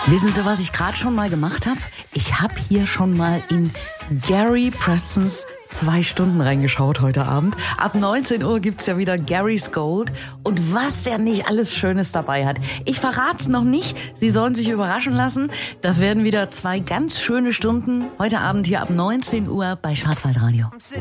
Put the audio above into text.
Wissen Sie, was ich gerade schon mal gemacht habe? Ich habe hier schon mal in Gary Prestons 2 Stunden reingeschaut heute Abend. Ab 19 Uhr gibt's ja wieder Gary's Gold. Und was der nicht alles Schönes dabei hat. Ich verrat's noch nicht. Sie sollen sich überraschen lassen. Das werden wieder 2 ganz schöne Stunden heute Abend hier ab 19 Uhr bei Schwarzwaldradio.